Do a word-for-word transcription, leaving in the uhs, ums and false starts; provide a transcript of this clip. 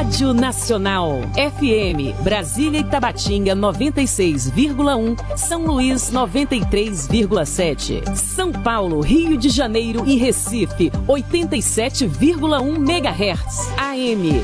Rádio Nacional. F M, Brasília e Tabatinga noventa e seis vírgula um, São Luís noventa e três vírgula sete, São Paulo, Rio de Janeiro e Recife oitenta e sete vírgula um megahertz. A M